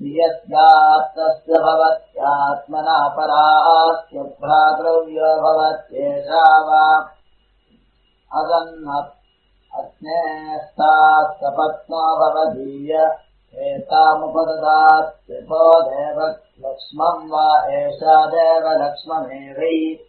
यस्यात्तस्य भवत्यात्मना परास्य भ्रातृव्यो भवत्येषा वा अग्नेस्तात्सपत्नो भवदीय एतामुपददात्यथो देवलक्ष्मम् वा एषा देवलक्ष्ममेवै